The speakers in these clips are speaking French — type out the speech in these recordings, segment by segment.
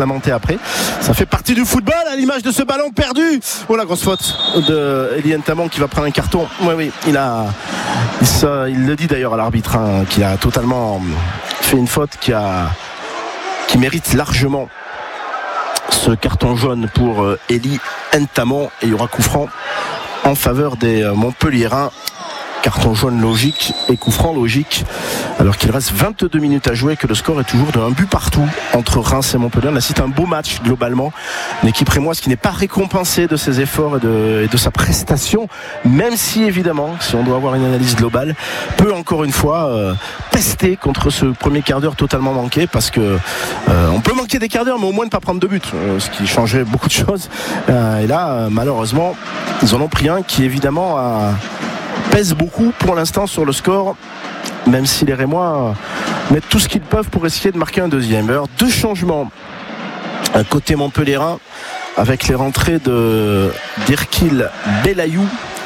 lamenter après. Ça fait partie du football, à l'image de ce ballon perdu. Oh, la grosse faute de Elie Ntamon qui va prendre un carton. Oui, il le dit d'ailleurs à l'arbitre, qu'il a totalement fait une faute qui mérite largement ce carton jaune pour Elie Ntamon, et il y aura coup franc en faveur des Montpelliérains. Carton jaune logique et coup franc logique, alors qu'il reste 22 minutes à jouer, que le score est toujours de 1 but partout entre Reims et Montpellier. On assiste à un beau match globalement, une équipe rémoise qui n'est pas récompensée de ses efforts et de sa prestation, même si évidemment, si on doit avoir une analyse globale, peut encore une fois pester contre ce premier quart d'heure totalement manqué, parce que on peut manquer des quarts d'heure mais au moins ne pas prendre de but, ce qui changerait beaucoup de choses, et là malheureusement ils en ont pris un qui évidemment pèse beaucoup pour l'instant sur le score, même si les Rémois mettent tout ce qu'ils peuvent pour essayer de marquer un deuxième. Alors, 2 changements côté montpelliérain, avec les rentrées d'Erkil Belayou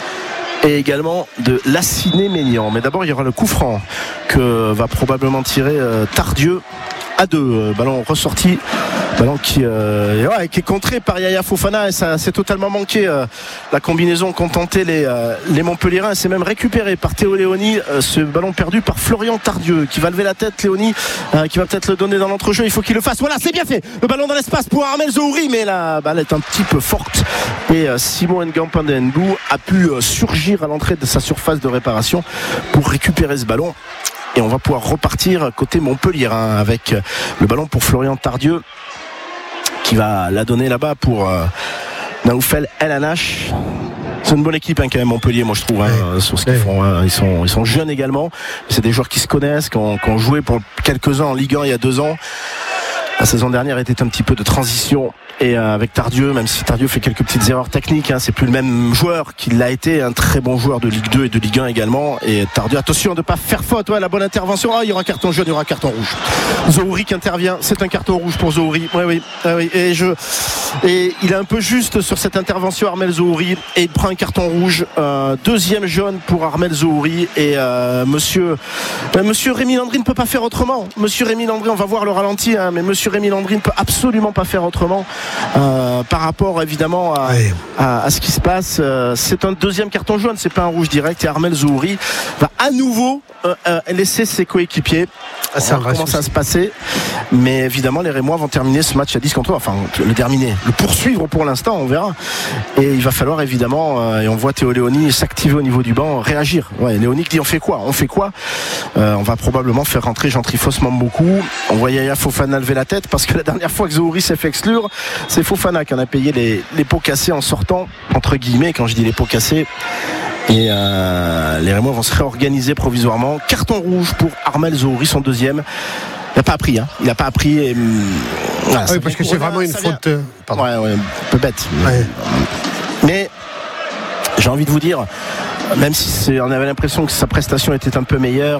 et également de Lassiné Ménian. Mais d'abord il y aura le coup franc que va probablement tirer Tardieu à 2, ballon ressorti, ballon qui est contré par Yaya Fofana, et ça s'est totalement manqué, la combinaison qu'ont tenté les Montpelliérains. C'est même récupéré par Théo Léoni, ce ballon perdu par Florian Tardieu, qui va lever la tête. Léoni qui va peut-être le donner dans l'entrejeu, il faut qu'il le fasse. Voilà, c'est bien fait, le ballon dans l'espace pour Armel Zohri, mais la balle est un petit peu forte, et Simon Ngampandendou a pu surgir à l'entrée de sa surface de réparation pour récupérer ce ballon. Et on va pouvoir repartir côté Montpelliérain avec le ballon pour Florian Tardieu, qui va la donner là-bas pour Naoufel El Hanache. C'est une bonne équipe quand même Montpellier, moi je trouve, sur ce qu'ils font. Ils sont jeunes également. C'est des joueurs qui se connaissent, qui ont joué pour quelques-uns en Ligue 1 il y a 2 ans. La saison dernière était un petit peu de transition, et avec Tardieu, même si Tardieu fait quelques petites erreurs techniques, c'est plus le même joueur qu'il l'a été, un très bon joueur de Ligue 2 et de Ligue 1 également. Et Tardieu, attention de ne pas faire faute, la bonne intervention, il y aura carton jaune, il y aura carton rouge. Zohri qui intervient, c'est un carton rouge pour Zohri. Oui. Et il est un peu juste sur cette intervention, Armel Zohri, et il prend un carton rouge. Deuxième jaune pour Armel Zohri, et monsieur Rémi Landry ne peut pas faire autrement. Monsieur Rémi Landry, on va voir le ralenti, mais monsieur Rémi Landry ne peut absolument pas faire autrement, par rapport évidemment à ce qui se passe. C'est un deuxième carton jaune, c'est pas un rouge direct, et Armel Zohri va à nouveau laisser ses coéquipiers. Ça commence à se passer, mais évidemment les Rémois vont terminer ce match à 10 contre 3, enfin le poursuivre pour l'instant, on verra, et il va falloir évidemment, et on voit Théo Léoni s'activer au niveau du banc, réagir. Léoni dit on fait quoi, on va probablement faire rentrer Jean Trifos Mambokou. On voit Yaya Fofana lever la tête, parce que la dernière fois que Zohri s'est fait exclure, c'est Fofana qui en a payé les pots cassés en sortant, entre guillemets, quand je dis les pots cassés. Et les Rémois vont se réorganiser provisoirement. Carton rouge pour Armel Zohri, son deuxième. Il n'a pas appris, il n'a pas appris. Et, parce que c'est vraiment une faute. Un peu bête. Mais j'ai envie de vous dire, même si on avait l'impression que sa prestation était un peu meilleure,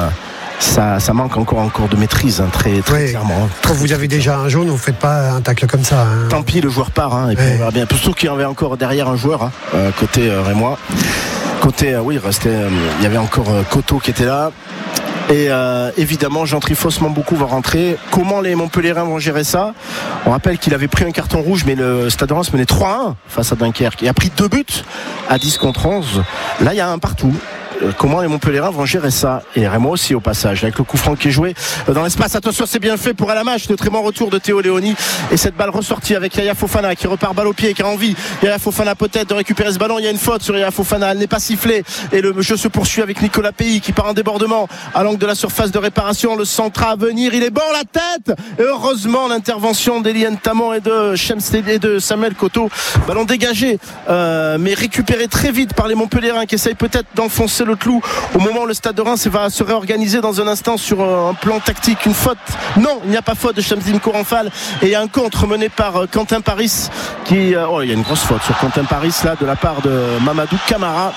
ça manque encore de maîtrise, très clairement. Quand vous avez déjà un jaune, vous ne faites pas un tacle comme ça. Tant pis, le joueur part, et puis on verra bien. Surtout qu'il y avait encore derrière un joueur, côté Rémois. Côté, il y avait encore Coteau qui était là. Et évidemment Jean Trifos Mambokou va rentrer. Comment les Montpelliérains vont gérer ça? On rappelle qu'il avait pris un carton rouge, mais le Stade de Reims menait 3-1 face à Dunkerque et a pris 2 buts à 10 contre 11. Là il y a un partout. Comment les Montpelliérains vont gérer ça? Et Rémois aussi au passage, avec le coup franc qui est joué dans l'espace. Attention, c'est bien fait pour El Hanache, de très bon retour de Théo Léoni, et cette balle ressortie avec Yaya Fofana qui repart balle au pied, qui a envie, Yaya Fofana peut-être de récupérer ce ballon. Il y a une faute sur Yaya Fofana, elle n'est pas sifflée, et le jeu se poursuit avec Nicolas Pays qui part en débordement à l'angle de la surface de réparation. Le centre à venir, il est bon, la tête, et heureusement l'intervention d'Elie Ntamon et de Samuel Coteau. Ballon dégagé, mais récupéré très vite par les Montpelliérains qui essayent peut-être d'enfoncer le clou au moment où le Stade de Reims va se réorganiser dans un instant sur un plan tactique. Une faute, non, il n'y a pas faute de Shamsdine Koranfal, et il y a un contre mené par Quentin Paris qui il y a une grosse faute sur Quentin Paris là de la part de Mamadou Camara.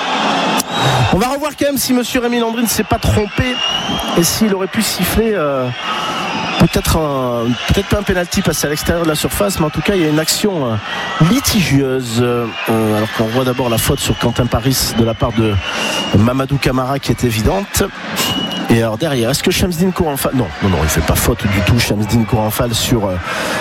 On va revoir quand même si monsieur Rémi Landry ne s'est pas trompé et s'il aurait pu siffler peut-être pas un pénalty passé à l'extérieur de la surface, mais en tout cas il y a une action litigieuse, alors qu'on voit d'abord la faute sur Quentin Paris de la part de Mamadou Camara qui est évidente. Et alors derrière, est-ce que Shamsdine Koranfal, non, il fait pas faute du tout, Shamsdine Koranfal sur